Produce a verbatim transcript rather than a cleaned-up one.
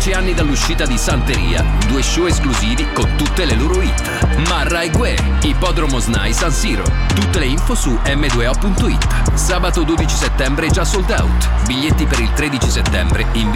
dieci anni dall'uscita di Santeria, due show esclusivi con tutte le loro hit. Marra e Gue, Ippodromo S N A I San Siro. Tutte le info su emme due o punto it. Sabato dodici settembre già sold out. Biglietti per il tredici settembre in